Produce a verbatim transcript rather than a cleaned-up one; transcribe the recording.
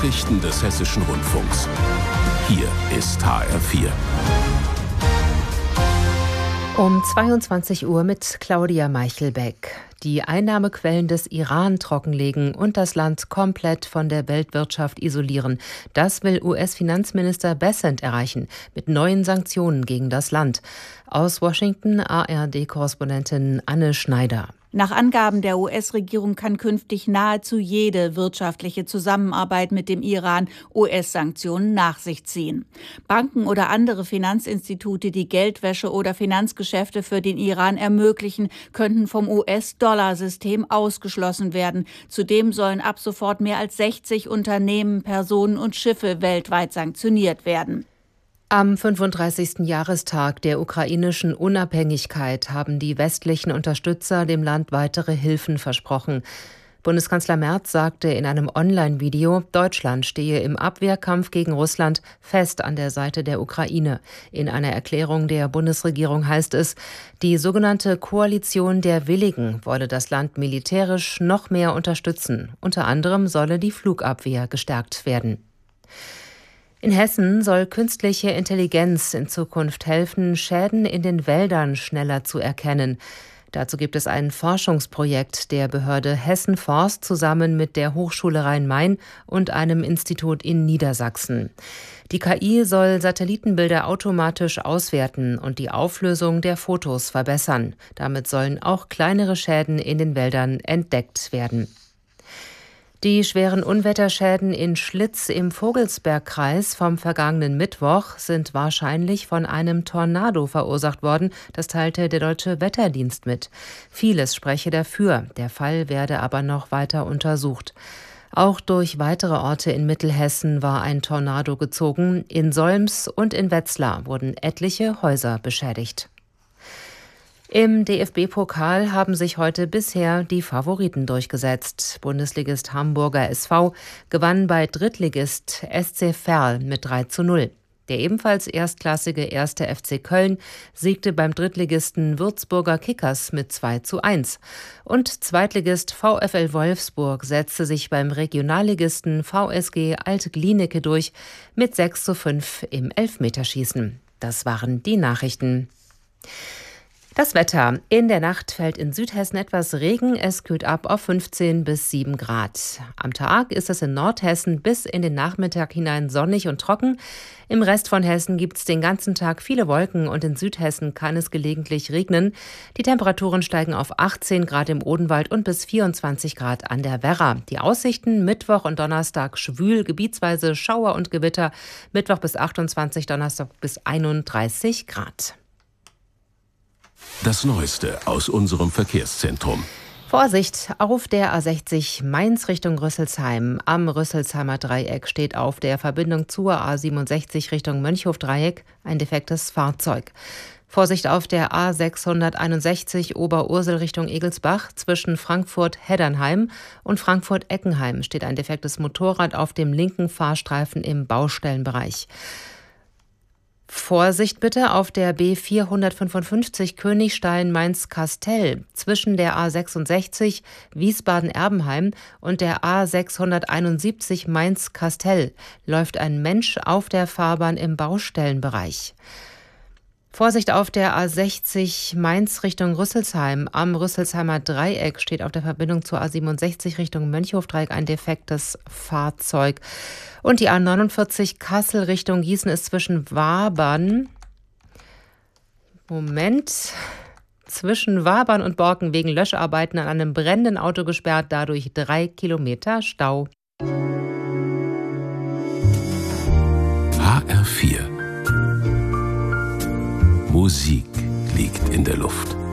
Nachrichten des Hessischen Rundfunks. Hier ist H R vier. Um zweiundzwanzig Uhr mit Claudia Meichelbeck. Die Einnahmequellen des Iran trockenlegen und das Land komplett von der Weltwirtschaft isolieren. Das will U S-Finanzminister Bessent erreichen mit neuen Sanktionen gegen das Land. Aus Washington A R D-Korrespondentin Anne Schneider. Nach Angaben der U S-Regierung kann künftig nahezu jede wirtschaftliche Zusammenarbeit mit dem Iran U S-Sanktionen nach sich ziehen. Banken oder andere Finanzinstitute, die Geldwäsche oder Finanzgeschäfte für den Iran ermöglichen, könnten vom U S-Dollar-System ausgeschlossen werden. Zudem sollen ab sofort mehr als sechzig Unternehmen, Personen und Schiffe weltweit sanktioniert werden. Am fünfunddreißigsten Jahrestag der ukrainischen Unabhängigkeit haben die westlichen Unterstützer dem Land weitere Hilfen versprochen. Bundeskanzler Merz sagte in einem Online-Video, Deutschland stehe im Abwehrkampf gegen Russland fest an der Seite der Ukraine. In einer Erklärung der Bundesregierung heißt es, die sogenannte Koalition der Willigen wolle das Land militärisch noch mehr unterstützen. Unter anderem solle die Flugabwehr gestärkt werden. In Hessen soll künstliche Intelligenz in Zukunft helfen, Schäden in den Wäldern schneller zu erkennen. Dazu gibt es ein Forschungsprojekt der Behörde Hessen Forst zusammen mit der Hochschule Rhein-Main und einem Institut in Niedersachsen. Die K I soll Satellitenbilder automatisch auswerten und die Auflösung der Fotos verbessern. Damit sollen auch kleinere Schäden in den Wäldern entdeckt werden. Die schweren Unwetterschäden in Schlitz im Vogelsbergkreis vom vergangenen Mittwoch sind wahrscheinlich von einem Tornado verursacht worden. Das teilte der Deutsche Wetterdienst mit. Vieles spreche dafür. Der Fall werde aber noch weiter untersucht. Auch durch weitere Orte in Mittelhessen war ein Tornado gezogen. In Solms und in Wetzlar wurden etliche Häuser beschädigt. Im D F B-Pokal haben sich heute bisher die Favoriten durchgesetzt. Bundesligist Hamburger S V gewann bei Drittligist S C Verl mit drei zu null. Der ebenfalls erstklassige erste F C Köln siegte beim Drittligisten Würzburger Kickers mit zwei zu eins. Und Zweitligist VfL Wolfsburg setzte sich beim Regionalligisten V S G Alt-Glienicke durch mit sechs zu fünf im Elfmeterschießen. Das waren die Nachrichten. Das Wetter. In der Nacht fällt in Südhessen etwas Regen. Es kühlt ab auf fünfzehn bis sieben Grad. Am Tag ist es in Nordhessen bis in den Nachmittag hinein sonnig und trocken. Im Rest von Hessen gibt es den ganzen Tag viele Wolken und in Südhessen kann es gelegentlich regnen. Die Temperaturen steigen auf achtzehn Grad im Odenwald und bis vierundzwanzig Grad an der Werra. Die Aussichten Mittwoch und Donnerstag schwül, gebietsweise Schauer und Gewitter. Mittwoch bis achtundzwanzig, Donnerstag bis einunddreißig Grad. Das Neueste aus unserem Verkehrszentrum. Vorsicht, auf der A sechzig Mainz Richtung Rüsselsheim. Am Rüsselsheimer Dreieck steht auf der Verbindung zur A siebenundsechzig Richtung Mönchhof-Dreieck ein defektes Fahrzeug. Vorsicht auf der A sechshunderteinundsechzig Oberursel Richtung Egelsbach. Zwischen Frankfurt-Heddernheim und Frankfurt-Eckenheim steht ein defektes Motorrad auf dem linken Fahrstreifen im Baustellenbereich. Vorsicht bitte auf der B vierhundertfünfundfünfzig Königstein-Mainz-Kastell. Zwischen der A sechsundsechzig Wiesbaden-Erbenheim und der A sechshunderteinundsiebzig Mainz-Kastell läuft ein Mensch auf der Fahrbahn im Baustellenbereich. Vorsicht auf der A sechzig Mainz Richtung Rüsselsheim. Am Rüsselsheimer Dreieck steht auf der Verbindung zur A siebenundsechzig Richtung Mönchhof-Dreieck ein defektes Fahrzeug. Und die A neunundvierzig Kassel Richtung Gießen ist zwischen Wabern, Moment, zwischen Wabern und Borken wegen Löscharbeiten an einem brennenden Auto gesperrt, dadurch drei Kilometer Stau. H R vier. Musik liegt in der Luft.